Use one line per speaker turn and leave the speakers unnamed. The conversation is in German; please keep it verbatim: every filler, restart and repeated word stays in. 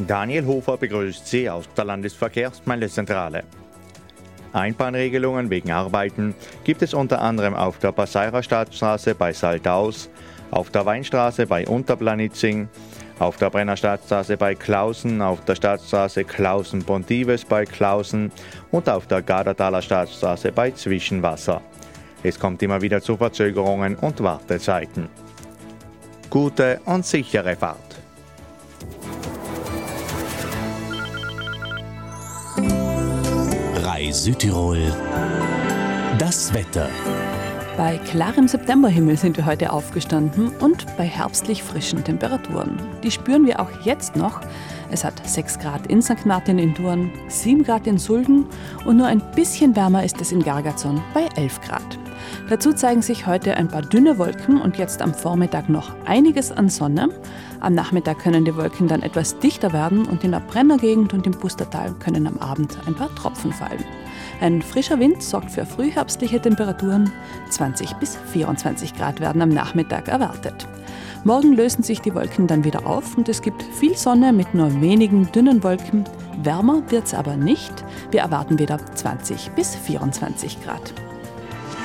Daniel Hofer begrüßt Sie aus der Landesverkehrsmeldezentrale. Einbahnregelungen wegen Arbeiten gibt es unter anderem auf der Passeirer Stadtstraße bei Saldaus, auf der Weinstraße bei Unterplanitzing, auf der Brenner Stadtstraße bei Klausen, auf der Stadtstraße Klausen-Pontives bei Klausen und auf der Gadertaler Stadtstraße bei Zwischenwasser. Es kommt immer wieder zu Verzögerungen und Wartezeiten. Gute und sichere Fahrt.
Rai Südtirol. Das Wetter.
Bei klarem Septemberhimmel sind wir heute aufgestanden und bei herbstlich frischen Temperaturen. Die spüren wir auch jetzt noch. Es hat sechs Grad in Sankt Martin in Thurn, sieben Grad in Sulden und nur ein bisschen wärmer ist es in Gargazon bei elf Grad. Dazu zeigen sich heute ein paar dünne Wolken und jetzt am Vormittag noch einiges an Sonne. Am Nachmittag können die Wolken dann etwas dichter werden und in der Brennergegend und im Pustertal können am Abend ein paar Tropfen fallen. Ein frischer Wind sorgt für frühherbstliche Temperaturen. zwanzig bis vierundzwanzig Grad werden am Nachmittag erwartet. Morgen lösen sich die Wolken dann wieder auf und es gibt viel Sonne mit nur wenigen dünnen Wolken. Wärmer wird's aber nicht. Wir erwarten wieder zwanzig bis vierundzwanzig Grad.